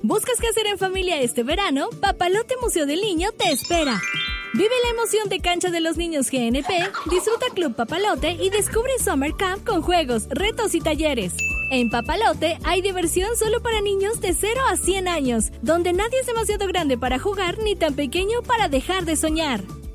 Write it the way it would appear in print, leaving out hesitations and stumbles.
¿Buscas qué hacer en familia este verano? Papalote Museo del Niño te espera. Vive la emoción de Cancha de los Niños GNP, disfruta Club Papalote y descubre Summer Camp con juegos, retos y talleres. En Papalote hay diversión solo para niños de 0 a 100 años, donde nadie es demasiado grande para jugar ni tan pequeño para dejar de soñar.